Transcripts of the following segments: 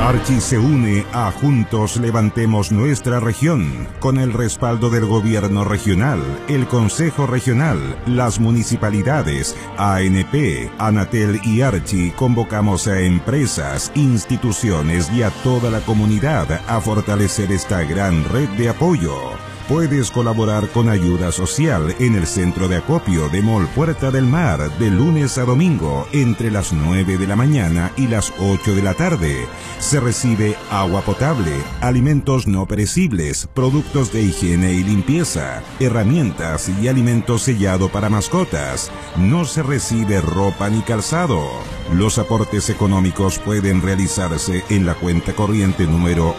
Archi se une a Juntos Levantemos Nuestra Región, con el respaldo del Gobierno Regional, el Consejo Regional, las municipalidades, ANP, Anatel y Archi. Convocamos a empresas, instituciones y a toda la comunidad a fortalecer esta gran red de apoyo. Puedes colaborar con ayuda social en el centro de acopio de Mall Puerta del Mar de lunes a domingo entre las 9 de la mañana y las 8 de la tarde. Se recibe agua potable, alimentos no perecibles, productos de higiene y limpieza, herramientas y alimentos sellado para mascotas. No se recibe ropa ni calzado. Los aportes económicos pueden realizarse en la cuenta corriente número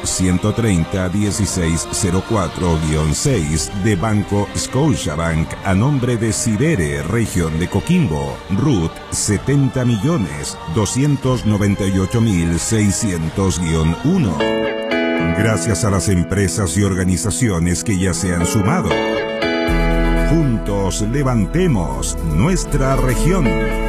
130-1604-6 de Banco Scotiabank a nombre de Sidere, región de Coquimbo, RUT 70.298.600-1. Gracias a las empresas y organizaciones que ya se han sumado. Juntos levantemos nuestra región.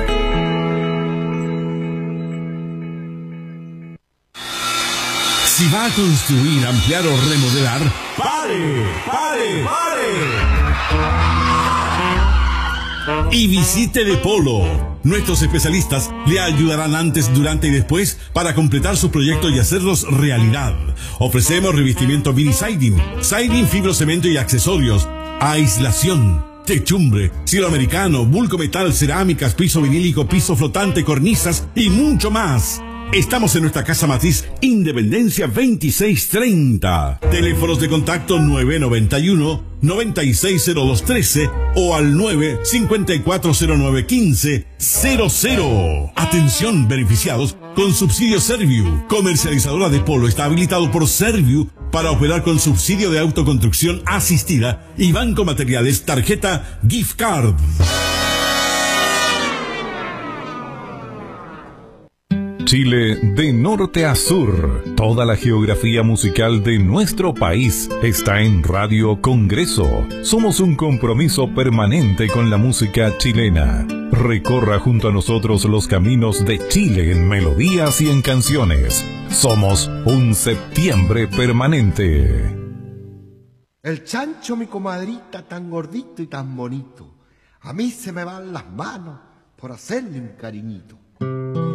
Si va a construir, ampliar o remodelar, ¡pare! ¡Pare! ¡Pare! Y visite De Polo. Nuestros especialistas le ayudarán antes, durante y después para completar su proyecto y hacerlos realidad. Ofrecemos revestimiento mini siding, fibrocemento y accesorios, aislación, techumbre, cielo americano, bulco metal, cerámicas, piso vinílico, piso flotante, cornisas y mucho más. Estamos en nuestra casa matriz Independencia 2630. Teléfonos de contacto 991-960213 o al 954091500. Atención beneficiados con subsidio Serviu. Comercializadora de Polo está habilitado por Serviu para operar con subsidio de autoconstrucción asistida y banco materiales tarjeta Gift Card. Chile de norte a sur. Toda la geografía musical de nuestro país está en Radio Congreso. Somos un compromiso permanente con la música chilena. Recorra junto a nosotros los caminos de Chile en melodías y en canciones. Somos un septiembre permanente. El chancho, mi comadrita, tan gordito y tan bonito. A mí se me van las manos por hacerle un cariñito.